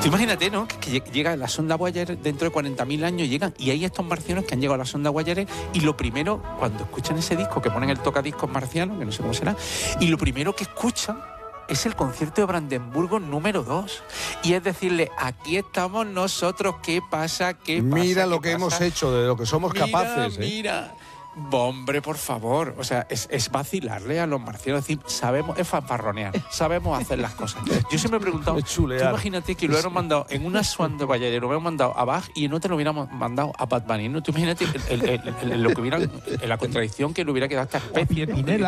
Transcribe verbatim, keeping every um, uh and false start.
Tú imagínate, ¿no? Que, que llega la sonda Voyager dentro de cuarenta mil años, llegan y hay estos marcianos que han llegado a la sonda Voyager y lo primero, cuando escuchan ese disco, que ponen el tocadiscos marciano, que no sé cómo será, y lo primero que escuchan es el concierto de Brandenburgo número dos. Y es decirle, aquí estamos nosotros, ¿qué pasa? ¿Qué pasa? Mira lo ¿Qué que pasa? hemos hecho, de lo que somos Mira, capaces. ¿eh? Mira, hombre, por favor. O sea, es, es vacilarle a los marcianos. Es decir, sabemos, es fanfarronear, sabemos hacer las cosas. Yo siempre me he preguntado, Es chulear. tú imagínate que lo hubiéramos mandado en una Swan de Voyager, lo hubiéramos mandado a Bach y en otra lo hubiéramos mandado a Bad Bunny, ¿no? Tú imagínate el, el, el, el, lo que hubiera, la contradicción que le hubiera quedado a esta especie, ¿no?